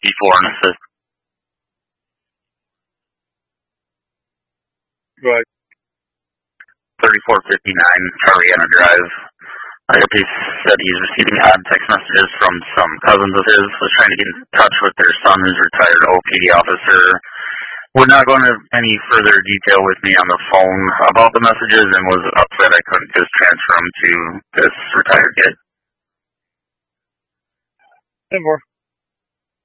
and assist. Right. 3459 Charliana Drive. He said he's receiving odd text messages from some cousins of his. Was trying to get in touch with their son, who's a retired OPD officer. Would not go into any further detail with me on the phone about the messages and was upset I couldn't just transfer him to this retired kid. And more.